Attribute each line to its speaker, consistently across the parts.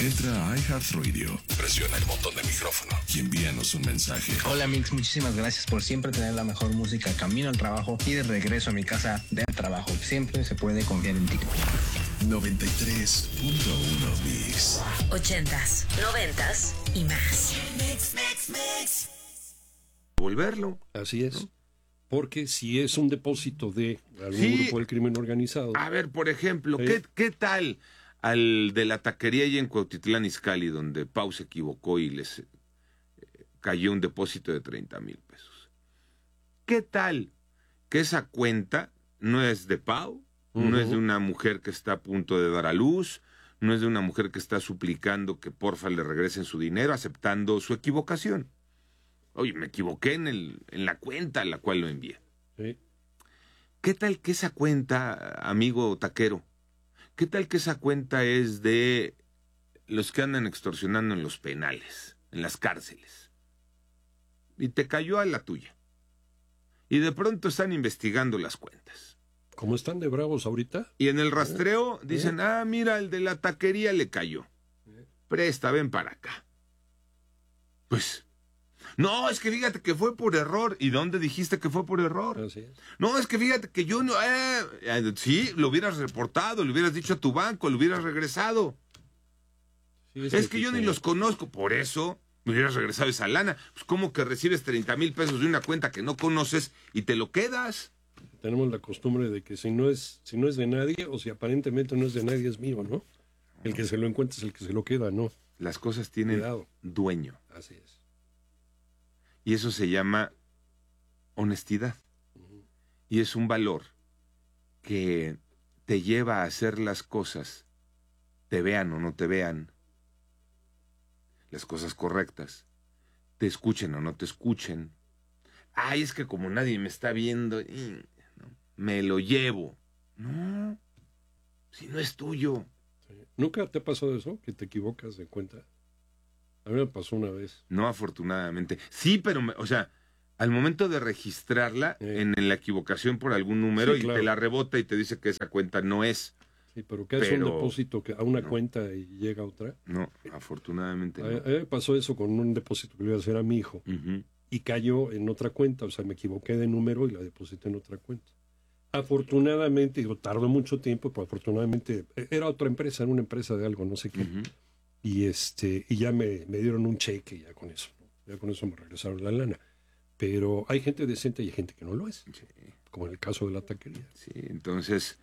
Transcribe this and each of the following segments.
Speaker 1: Entra a iHeartRadio, presiona el botón de micrófono y envíanos un mensaje.
Speaker 2: Hola Mix, muchísimas gracias por siempre tener la mejor música camino al trabajo y de regreso a mi casa del trabajo. Siempre se puede confiar en ti.
Speaker 1: 93.1 Mix.
Speaker 3: 80s, 90s y más.
Speaker 4: Mix.
Speaker 5: Volverlo.
Speaker 6: Así es. ¿No? Porque si es un depósito de algún grupo del crimen organizado.
Speaker 5: A ver, por ejemplo, ¿qué tal al de la taquería allá en Cuautitlán Izcalli, donde Pau se equivocó y les cayó un depósito de 30,000 pesos? ¿Qué tal que esa cuenta no es de Pau, no es de una mujer que está a punto de dar a luz, no es de una mujer que está suplicando que porfa le regresen su dinero, aceptando su equivocación? Oye, me equivoqué en la cuenta a la cual lo envié.
Speaker 6: Sí.
Speaker 5: ¿Qué tal que esa cuenta, amigo taquero, qué tal que esa cuenta es de los que andan extorsionando en los penales, en las cárceles? Y te cayó a la tuya. Y de pronto están investigando las cuentas.
Speaker 6: ¿Cómo están de bravos ahorita?
Speaker 5: Y en el rastreo dicen, mira, el de la taquería le cayó. Presta, ven para acá. Pues... no, es que fíjate que fue por error. ¿Y dónde dijiste que fue por error?
Speaker 6: Así es.
Speaker 5: No, es que fíjate que yo no... sí, lo hubieras reportado, le hubieras dicho a tu banco, lo hubieras regresado. Sí, es que yo ni los conozco, por eso me hubieras regresado esa lana. Pues ¿cómo que recibes 30,000 pesos de una cuenta que no conoces y te lo quedas?
Speaker 6: Tenemos la costumbre de que si no es de nadie, o si aparentemente no es de nadie, es mío, ¿no? El que se lo encuentra es el que se lo queda, ¿no?
Speaker 5: Las cosas tienen dueño.
Speaker 6: Así es.
Speaker 5: Y eso se llama honestidad. Y es un valor que te lleva a hacer las cosas, te vean o no te vean, las cosas correctas, te escuchen o no te escuchen. Ay, es que como nadie me está viendo, ¿no? Me lo llevo. No, si no es tuyo.
Speaker 6: Sí. ¿Nunca te ha pasado eso, que te equivocas de cuenta? A mí me pasó una vez.
Speaker 5: No, afortunadamente. Sí, pero, al momento de registrarla en la equivocación por algún número, sí, claro, y te la rebota y te dice que esa cuenta no es.
Speaker 6: Sí, pero ¿qué es un depósito a una cuenta y llega a otra?
Speaker 5: No, afortunadamente no.
Speaker 6: A mí me pasó eso con un depósito que le iba a hacer a mi hijo. Y cayó en otra cuenta, o sea, me equivoqué de número y la deposité en otra cuenta. Afortunadamente, tardó mucho tiempo, pero afortunadamente era otra empresa, era una empresa de algo, no sé qué. Y ya me dieron un cheque ya con eso, ¿no? Ya con eso me regresaron la lana. Pero hay gente decente y hay gente que no lo es, sí, como en el caso de la taquería.
Speaker 5: Sí, entonces,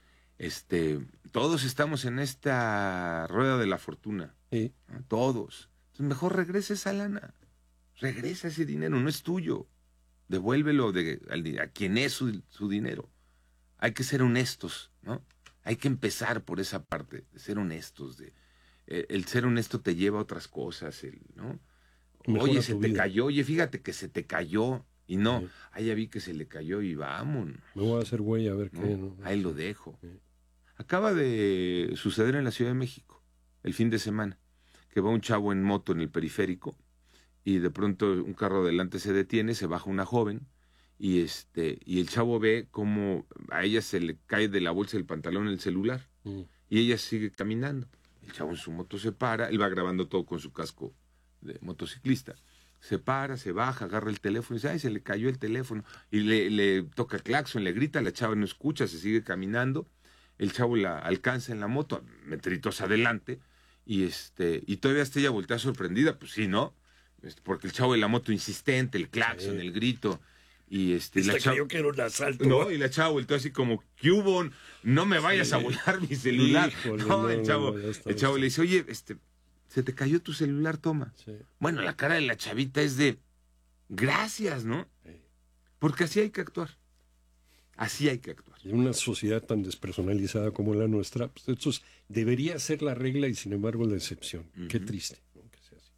Speaker 5: todos estamos en esta rueda de la fortuna.
Speaker 6: Sí.
Speaker 5: ¿No? Todos. Entonces mejor regresa esa lana. Regresa ese dinero, no es tuyo. Devuélvelo a quien es su dinero. Hay que ser honestos, ¿no? Hay que empezar por esa parte, de ser honestos, el ser honesto te lleva a otras cosas, ¿no?
Speaker 6: Mejora
Speaker 5: oye, se te
Speaker 6: vida.
Speaker 5: cayó, oye, fíjate que se te cayó, y no, ya vi que se le cayó y vamos.
Speaker 6: Me voy a hacer güey a ver
Speaker 5: ¿no?
Speaker 6: qué, ¿no?
Speaker 5: Ahí lo dejo. Acaba de suceder en la Ciudad de México, el fin de semana, que va un chavo en moto en el periférico, y de pronto un carro adelante se detiene, se baja una joven, y el chavo ve como a ella se le cae de la bolsa del pantalón el celular, y ella sigue caminando. El chavo en su moto se para, él va grabando todo con su casco de motociclista. Se para, se baja, agarra el teléfono y dice, ay, se le cayó el teléfono. Y le toca claxon, le grita, la chava no escucha, se sigue caminando. El chavo la alcanza en la moto, metritos adelante, y todavía ella voltea sorprendida, pues sí, ¿no? Porque el chavo de la moto insistente, el claxon, el grito. Y la chava,
Speaker 6: creyó que era un asalto.
Speaker 5: No, y la chava volteó así como, ¿qué hubo? No me vayas a volar mi celular.
Speaker 6: Híjole,
Speaker 5: el chavo le dice, oye, se te cayó tu celular, toma.
Speaker 6: Sí.
Speaker 5: Bueno, la cara de la chavita es de, gracias, ¿no?
Speaker 6: Sí.
Speaker 5: Porque así hay que actuar. Así hay que actuar.
Speaker 6: En una sociedad tan despersonalizada como la nuestra, pues esto debería ser la regla y sin embargo la excepción. Qué triste, ¿no? Que sea así.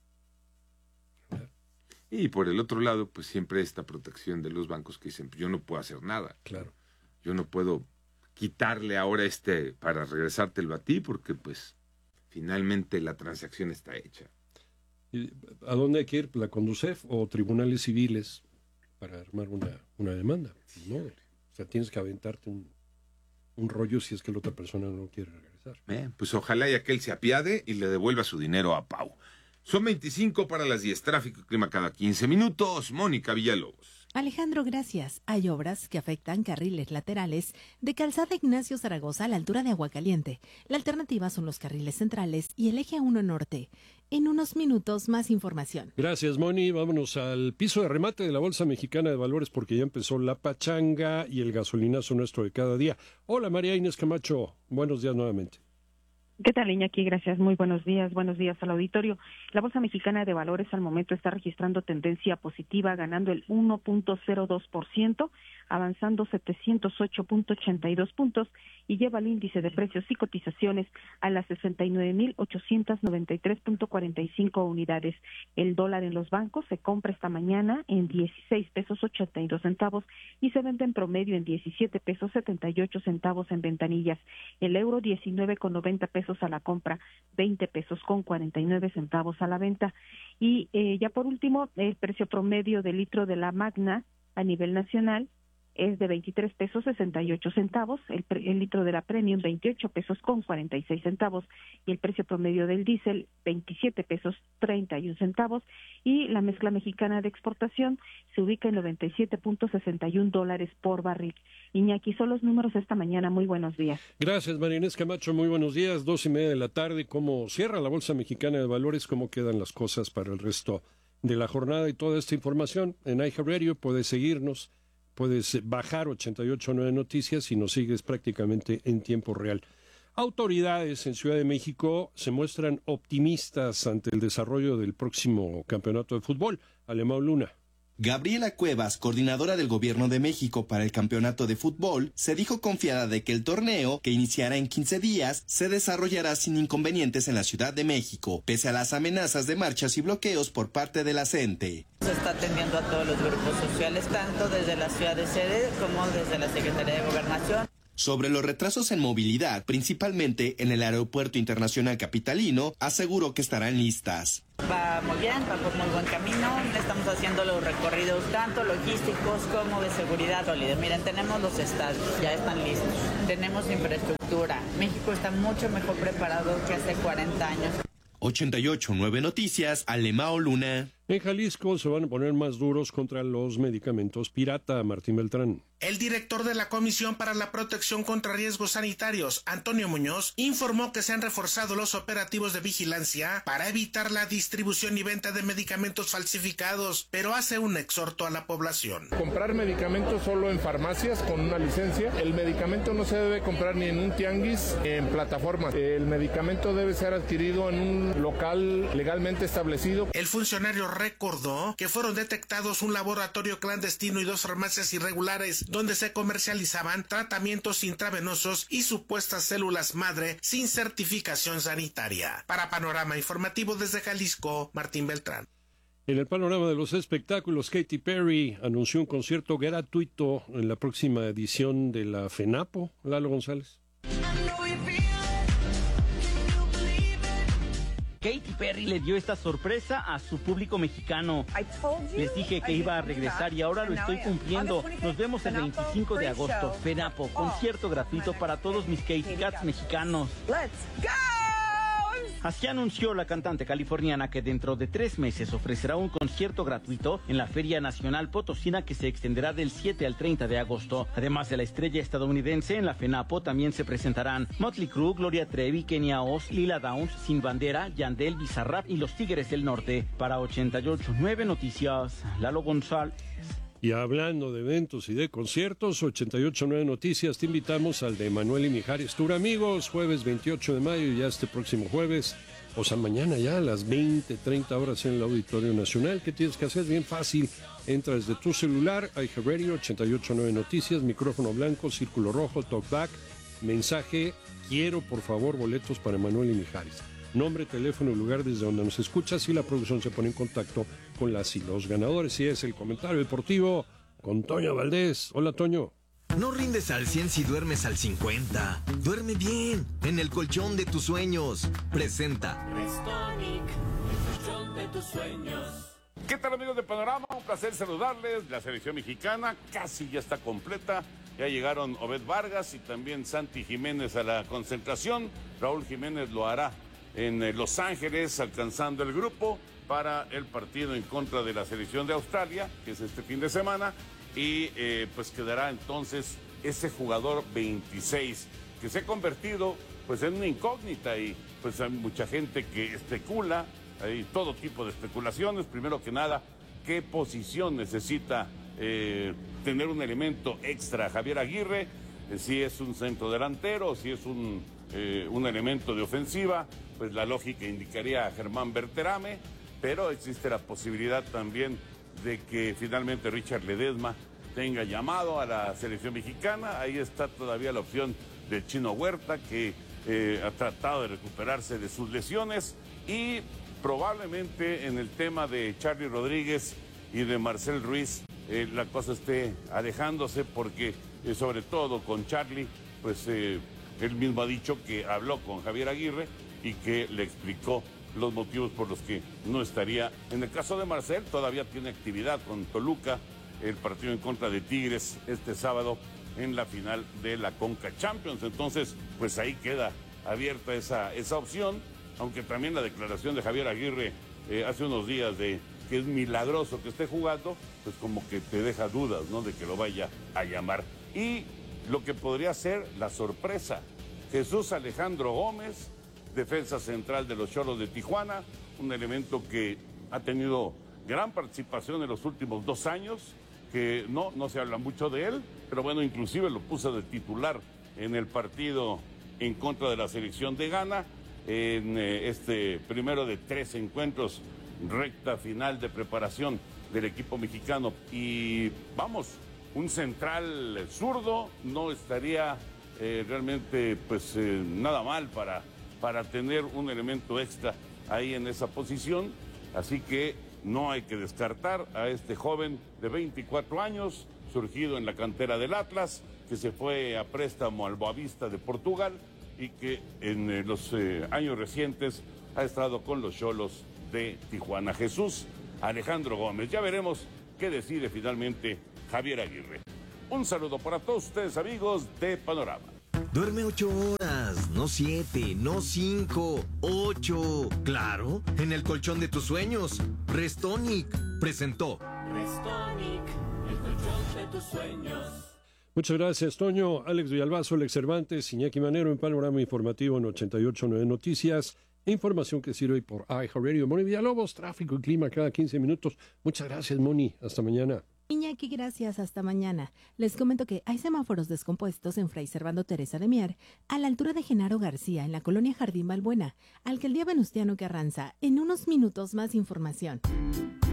Speaker 5: Y por el otro lado, pues siempre esta protección de los bancos que dicen, yo no puedo hacer nada.
Speaker 6: Claro.
Speaker 5: Yo no puedo quitarle ahora para regresártelo a ti porque pues finalmente la transacción está hecha.
Speaker 6: ¿Y a dónde hay que ir? ¿La Conducef o tribunales civiles para armar una demanda? ¿No? O sea, tienes que aventarte un rollo si es que la otra persona no quiere regresar. regresar.
Speaker 5: Pues ojalá y aquel se apiade y le devuelva su dinero a Pau. Son 25 para las 10. Tráfico y clima cada 15 minutos. Mónica Villalobos.
Speaker 7: Alejandro, gracias. Hay obras que afectan carriles laterales de Calzada Ignacio Zaragoza a la altura de Aguacaliente. La alternativa son los carriles centrales y el eje 1 norte. En unos minutos, más información.
Speaker 6: Gracias, Moni. Vámonos al piso de remate de la Bolsa Mexicana de Valores porque ya empezó la pachanga y el gasolinazo nuestro de cada día. Hola, María Inés Camacho. Buenos días nuevamente.
Speaker 8: ¿Qué tal, Iñaki? Gracias. Muy buenos días al auditorio. La Bolsa Mexicana de Valores al momento está registrando tendencia positiva, ganando el 1.02%, avanzando 708.82 puntos y lleva el índice de precios y cotizaciones a las 69.893.45 unidades. El dólar en los bancos se compra esta mañana en 16 pesos 82 centavos y se vende en promedio en 17 pesos 78 centavos en ventanillas. El euro 19,90 pesos a la compra, 20 pesos con 49 centavos a la venta. Y ya por último, el precio promedio del litro de la Magna a nivel nacional es de 23 pesos 68 centavos, el litro de la Premium 28 pesos con 46 centavos y el precio promedio del diésel 27 pesos 31 centavos y la mezcla mexicana de exportación se ubica en $97.61 por barril. Iñaki, son los números esta mañana. Muy buenos días.
Speaker 6: Gracias, María Inés Camacho. Muy buenos días. 2:30 de la tarde. ¿Cómo cierra la Bolsa Mexicana de Valores? ¿Cómo quedan las cosas para el resto de la jornada? Y toda esta información en iHeartRadio. Puedes seguirnos. Puedes bajar 889 Noticias y nos sigues prácticamente en tiempo real. Autoridades en Ciudad de México se muestran optimistas ante el desarrollo del próximo campeonato de fútbol. Alemão Luna.
Speaker 9: Gabriela Cuevas, coordinadora del Gobierno de México para el Campeonato de Fútbol, se dijo confiada de que el torneo, que iniciará en 15 días, se desarrollará sin inconvenientes en la Ciudad de México, pese a las amenazas de marchas y bloqueos por parte de la CENTE.
Speaker 10: Se está atendiendo a todos los grupos sociales, tanto desde la ciudad de sede como desde la Secretaría de Gobernación.
Speaker 9: Sobre los retrasos en movilidad, principalmente en el Aeropuerto Internacional Capitalino, aseguró que estarán listas.
Speaker 10: Va muy bien, va por muy buen camino. Estamos haciendo los recorridos tanto logísticos como de seguridad sólida. Miren, tenemos los estadios, ya están listos. Tenemos infraestructura. México está mucho mejor preparado que hace 40 años.
Speaker 9: 88.9 Noticias, Alemão Luna.
Speaker 6: En Jalisco se van a poner más duros contra los medicamentos pirata. Martín Beltrán.
Speaker 11: El director de la Comisión para la Protección contra Riesgos Sanitarios, Antonio Muñoz, informó que se han reforzado los operativos de vigilancia para evitar la distribución y venta de medicamentos falsificados, pero hace un exhorto a la población.
Speaker 12: Comprar medicamentos solo en farmacias con una licencia. El medicamento no se debe comprar ni en un tianguis ni en plataformas. El medicamento debe ser adquirido en un local legalmente establecido.
Speaker 11: El funcionario recordó que fueron detectados un laboratorio clandestino y 2 farmacias irregulares donde se comercializaban tratamientos intravenosos y supuestas células madre sin certificación sanitaria. Para Panorama Informativo desde Jalisco, Martín Beltrán.
Speaker 6: En el panorama de los espectáculos, Katy Perry anunció un concierto gratuito en la próxima edición de la FENAPO. Lalo González.
Speaker 13: Katy Perry le dio esta sorpresa a su público mexicano. Les dije que iba a regresar y ahora lo estoy cumpliendo. Nos vemos el 25 de agosto. FENAPO, concierto gratuito para todos mis Katy Cats mexicanos. Así anunció la cantante californiana que dentro de 3 meses ofrecerá un concierto gratuito en la Feria Nacional Potosina que se extenderá del 7 al 30 de agosto. Además de la estrella estadounidense, en la FENAPO también se presentarán Motley Crue, Gloria Trevi, Kenia Oz, Lila Downs, Sin Bandera, Yandel, Bizarrap y los Tigres del Norte. Para 88.9 Noticias, Lalo González.
Speaker 6: Y hablando de eventos y de conciertos, 88.9 Noticias, te invitamos al de Manuel y Mijares Tour, amigos, jueves 28 de mayo, y ya este próximo jueves, o sea, mañana ya a las 20:30 horas en el Auditorio Nacional. ¿Qué tienes que hacer? Bien fácil, entra desde tu celular, iHeartRadio, 88.9 Noticias, micrófono blanco, círculo rojo, talkback, mensaje, quiero por favor boletos para Manuel y Mijares. Nombre, teléfono y lugar desde donde nos escuchas y la producción se pone en contacto con las y los ganadores. Y es el comentario deportivo con Toño Valdés. Hola, Toño.
Speaker 14: No rindes al 100 si duermes al 50. Duerme bien, en el colchón de tus sueños. Presenta
Speaker 15: Restonic, el colchón de tus sueños. ¿Qué tal, amigos de Panorama? Un placer saludarles. La selección mexicana casi ya está completa.
Speaker 16: Ya llegaron Obed Vargas y también Santi Jiménez a la concentración. Raúl Jiménez lo hará en Los Ángeles, alcanzando el grupo para el partido en contra de la selección de Australia, que es este fin de semana, y pues quedará entonces ese jugador 26, que se ha convertido pues en una incógnita, y pues hay mucha gente que especula, hay todo tipo de especulaciones. Primero que nada, ¿qué posición necesita tener un elemento extra Javier Aguirre? Si es un centro delantero, si es un elemento de ofensiva, pues la lógica indicaría a Germán Berterame, pero existe la posibilidad también de que finalmente Richard Ledesma tenga llamado a la selección mexicana. Ahí está todavía la opción del Chino Huerta, que ha tratado de recuperarse de sus lesiones, y probablemente en el tema de Charly Rodríguez y de Marcel Ruiz la cosa esté alejándose, porque sobre todo con Charly, pues él mismo ha dicho que habló con Javier Aguirre y que le explicó los motivos por los que no estaría. En el caso de Marcel, todavía tiene actividad con Toluca, el partido en contra de Tigres este sábado en la final de la Conca Champions. Entonces, pues ahí queda abierta esa opción, aunque también la declaración de Javier Aguirre hace unos días de que es milagroso que esté jugando, pues como que te deja dudas, ¿no?, de que lo vaya a llamar. Y lo que podría ser la sorpresa, Jesús Alejandro Gómez, defensa central de los Xolos de Tijuana, un elemento que ha tenido gran participación en los últimos 2 años, que no se habla mucho de él, pero bueno, inclusive lo puso de titular en el partido en contra de la selección de Ghana, en este primero de 3 encuentros, recta final de preparación del equipo mexicano. Y vamos, un central zurdo no estaría realmente pues nada mal para tener un elemento extra ahí en esa posición, así que no hay que descartar a este joven de 24 años, surgido en la cantera del Atlas, que se fue a préstamo al Boavista de Portugal y que en los años recientes ha estado con los Xolos de Tijuana. Jesús Alejandro Gómez. Ya veremos qué decide finalmente Javier Aguirre. Un saludo para todos ustedes, amigos de Panorama.
Speaker 14: Duerme 8 horas, no 7, no 5, 8. Claro, en el colchón de tus sueños. Restonic presentó.
Speaker 15: Restonic, el colchón de tus sueños.
Speaker 6: Muchas gracias, Toño. Alex Villalbazo, Alex Cervantes, Iñaki Manero en Panorama Informativo en 88.9 Noticias. Información que sirve por iHeartRadio. Moni Villalobos, tráfico y clima cada 15 minutos. Muchas gracias, Moni. Hasta mañana.
Speaker 7: Iñaki, gracias, hasta mañana. Les comento que hay semáforos descompuestos en Fray Servando Teresa de Mier, a la altura de Genaro García, en la colonia Jardín Balbuena, Alcaldía Venustiano Carranza. En unos minutos más información.